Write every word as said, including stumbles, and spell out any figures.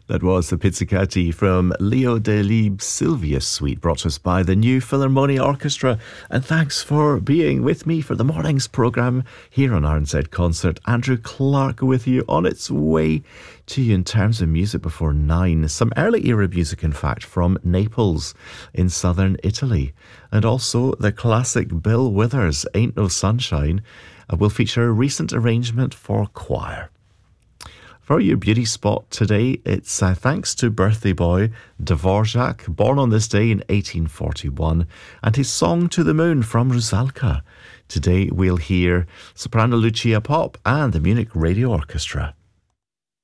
That was the Pizzicati from Leo Delibes' Sylvia's Suite, brought to us by the New Philharmonia Orchestra. And thanks for being with me for the morning's programme here on R N Z Concert. Andrew Clark with you, on its way to you in terms of music before nine. Some early era music, in fact, from Naples in southern Italy. And also the classic Bill Withers' Ain't No Sunshine uh, will feature a recent arrangement for choir. For your beauty spot today, it's uh, thanks to birthday boy Dvorak, born on this day in eighteen forty-one, and his song To the Moon from Rusalka. Today we'll hear soprano Lucia Popp and the Munich Radio Orchestra.